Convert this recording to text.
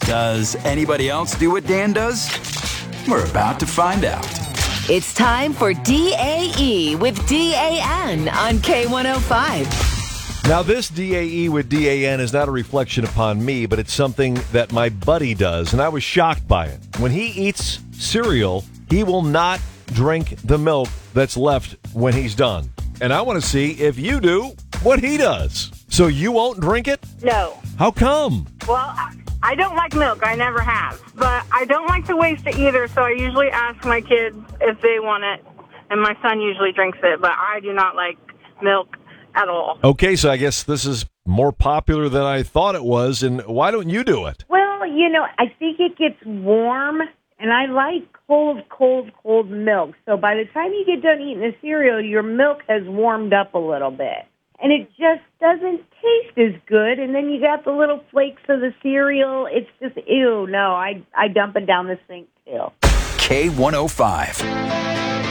Does anybody else do what Dan does? We're about to find out. It's time for DAE with DAN on K105. Now, this DAE with DAN is not a reflection upon me, but it's something that my buddy does, and I was shocked by it. When he eats cereal, he will not drink the milk that's left when he's done. And I want to see if you do what he does. So you won't drink it? No. How come? Well, I don't like milk. I never have. But I don't like to waste it either, so I usually ask my kids if they want it. And my son usually drinks it, but I do not like milk at all. Okay, so I guess this is more popular than I thought it was, and why don't you do it? Well, I think it gets warm, and I like cold milk. So by the time you get done eating the cereal, your milk has warmed up a little bit. And it just doesn't taste as good, and then you got the little flakes of the cereal. It's just, ew, no, I dump it down the sink, too. K105.